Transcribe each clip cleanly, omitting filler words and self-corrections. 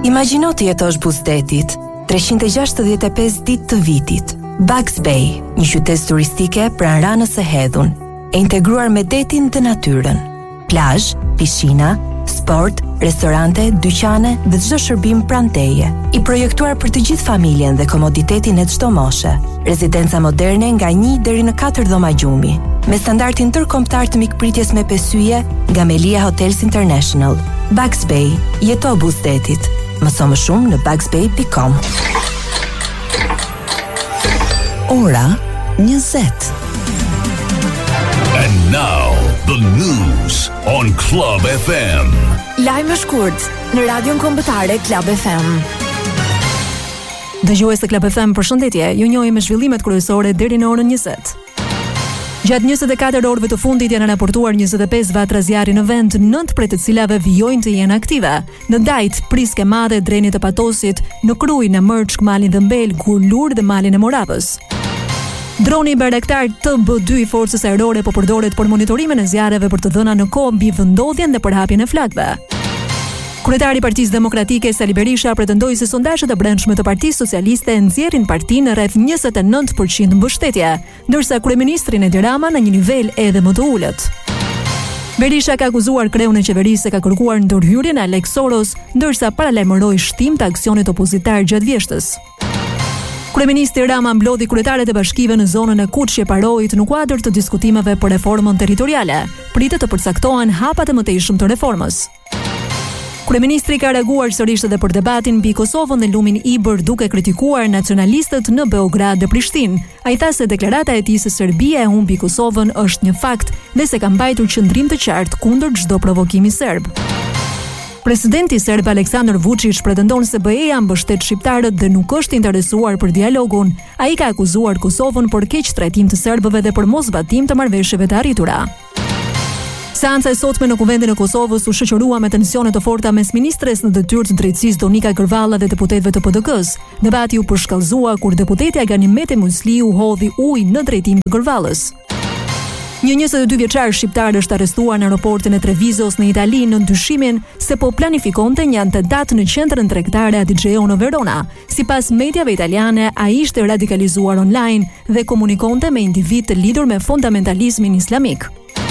Imagjino të jetosh buzëdetit, 365 ditë të vitit. Bugs Bay, një qytet turistike pranë Ranës së Hedhun, e integruar me detin dhe natyrën. Plazh, pishina, sport, restorante, dyqane dhe çdo shërbim pranë teje. I projektuar për të gjithë familjen dhe komoditetin e çdo moshe. Rezidenca moderne nga 1 deri në 4 dhoma gjumi, me standardin ndërkombëtar të mikpritjes me pesyje nga Melia Hotels International. Bugs Bay, jeto buzëdetit. Mëso më shumë në bugsbay.com. Ora 20. And now, the news on Club FM. Lajme shkurt në radion kombëtare Club FM. Dëgjues të Club FM, përshëndetje. Ju njohim me zhvillimet kryesore deri në orën 20. Gjatë 24 orëve të fundit janë raportuar 25 vatra zjarri në vend, 9 prej të cilave vijojnë të jenë aktive. Në Dajt, Priske Madhe, Drenit të Patosit, në Kruj, në Mërçk, Malin dhe Mbel, Gurlur dhe Malin e Moravës. Droni Bayraktar TB2 i forcës ajrore po përdoret për monitorimin e zjarreve për të dhëna në kohë mbi vendodhjen dhe përhapjen e flakëve. Kryetari i Partisë Demokratike Sali Berisha pretendoi se sondazhet e brendshme të Partisë Socialiste nxjerrin partinë rreth 29% mbështetje, ndërsa kryeministri Edi Rama në një nivel edhe më të ulët. Berisha ka akuzuar kreun e qeverisë se ka kërkuar ndërhyrjen e Alex Soros, ndërsa paralajmëroi shtim të aksionit opozitar gjatë vjeshtës. Kryeministri Rama mblodhi kryetaret e bashkive në zonën e Kuçi e Parojit në kuadër të diskutimeve për reformën territoriale. Pritet të përcaktohen hapat e mëtejshëm të reformës. Kryeministri ka reaguar sërish edhe për debatin mbi Kosovën dhe lumin Ibër, duke kritikuar nacionalistët në Beograd dhe Prishtinë. Ai tha se deklarata e tij se Serbia e humbi Kosovën është një fakt dhe se ka mbajtur qëndrim të qartë kundër çdo provokimi serb. Presidenti serb Aleksandar Vučić pretendon se BE-ja mbështet shqiptarët dhe nuk është interesuar për dialogun. Ai ka akuzuar Kosovën për keq trajtim të serbëve dhe për mosbatim të marrëveshjeve të arritura. Seanca e sotme në Kuvendin e Kosovës u shoqërua me tensione të forta mes ministres në detyrë të drejtësisë Donika Gërvalla dhe deputetëve të PDK-s. Debati u përshkallëzua kur deputetja Ganimeti Musliu hodhi ujë në drejtim të Gërvallës. Një 22 vjeçar shqiptar është arrestuar në aeroportin e Trevizos në Itali në ndyshimin se po planifikonte një atentat në qendrën tregtare Adigeo në Verona. Sipas mediave italiane, ai ishte radikalizuar online dhe komunikonte me individ të lidhur me fundamentalizmin islamik.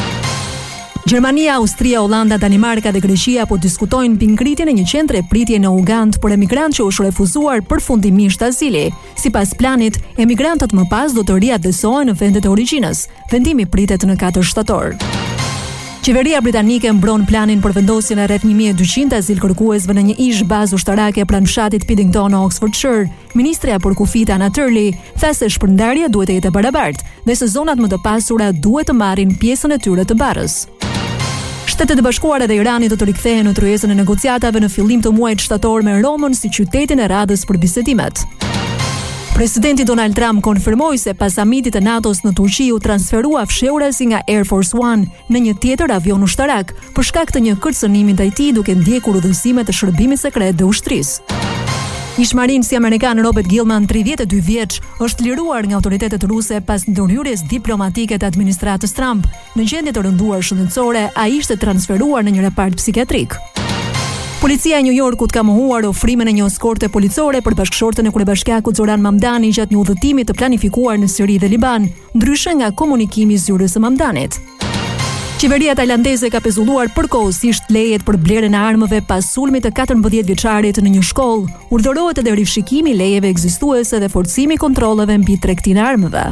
Gjermania, Austria, Olanda, Danimarka dhe Greqia po diskutojnë mbi ngritjen e një qendre pritje në Ugand për emigrantë që është refuzuar përfundimisht azili. Sipas planit, emigrantët më pas do të riadresohen në vendet e origjinës. Vendimi pritet në 4 shtator. Qeveria britanike mbron planin për vendosjen e rreth 1200 azilkërkuesve në një ish bazë ushtarake pranë fshatit Piddington në Oxfordshire. Ministrja për kufit Anna Turley tha se shpërndarja duhet të jetë e barabartë dhe se zonat më të pasura duhet të marrin pjesën e tyre të barrës. Shtetet e Bashkuara dhe Irani do të rikthehen në tryezën e negociatave në fillim të muajit shtator me Romën si qytetin e radhës për bisedimet. Presidenti Donald Trump konfirmoi se pas samitit të NATO-s në Turqi u transferua fshehurasi nga Air Force One në një tjetër avion ushtarak për shkak të një kërcënimi ndaj tij duke ndjekur udhëzime të shërbimit sekret të ushtrisë. Ish-marinësi amerikan Robert Gilman, 32 vjeç, është liruar nga autoritetet ruse pas ndërhyrjes diplomatike të administratës Trump. Në gjendje të rënduar shëndetësore, ai ishte transferuar në një repart psikiatrik. Policia e New Yorkut ka mohuar ofrimin e një eskorte policore për bashkëshortën e kryebashkiakut Zoran Mamdani gjatë një udhëtimi të planifikuar në Siri dhe Liban, ndryshe nga komunikimi i zyrës së Mamdanit. Qeveria tajlandeze ka pezulluar përkohësisht lejet për blerjen e armëve pas sulmit të 14 vjeçarit në një shkollë. Urdhërohet edhe rifshikimi i lejeve ekzistuese dhe forcimi i kontrolleve mbi tregtinë e armëve.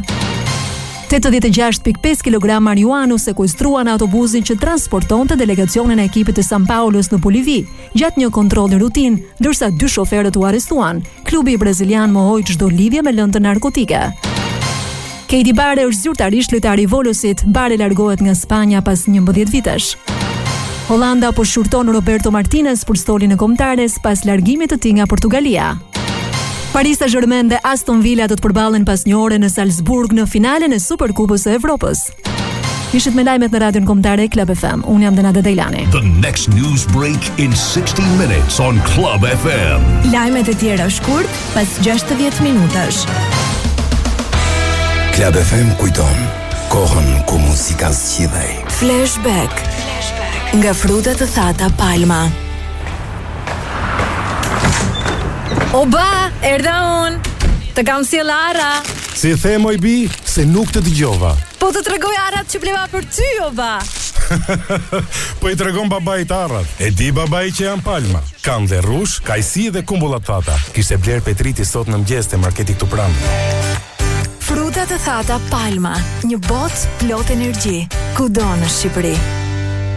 86.5 kg marijuana u sekuestruan në autobusin që transportonte delegacionin e ekipit të San Paulos në Bolivi, gjatë një kontrolli rutin, ndërsa 2 shoferët u arrestuan. Klubi brazilian mohoi çdo lidhje me lëndë narkotike. Katie Bare është zyrtarisht lojtari i Volosit. Bare largohet nga Spanja pas 11 vitesh. Holanda po shurton Roberto Martinez për stolin e kombëtares pas largimit të tij nga Portugalia. Paris Saint-Germain dhe Aston Villa do të përballen pas një ore në Salzburg në finalen e Superkupës së Evropës. Ishit me lajmet në radion kombëtare Club FM. Unë jam Denada Dejlani. The next news break in 60 minutes on Club FM. Lajmet e tjera shkurt pas 60 minutash. Club FM kujton kohën ku muzika zgjidhej. Flashback. Nga frutat të thata Palma. Oba, erdha unë. Të kam sjell Ara. Si the moj bi, se nuk të dëgjova. Po të tregoj Arat që bleva për ty, oba. Po i tregon babait arrat. E di babai që janë palma. Kanë dhe rrush, kajsi dhe kumbulla të thata. Kishte bler Petriti sot në mëngjes te marketi këtu pranë. Fruta të thata Palma, një botë plot energji, kudo në Shqipëri.